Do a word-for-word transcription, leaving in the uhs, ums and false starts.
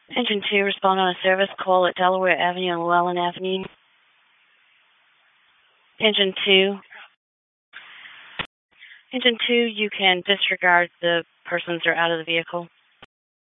Engine two, respond on a service call at Delaware Avenue and Llewellyn Avenue. Engine two. Engine two, you can disregard the persons that are out of the vehicle.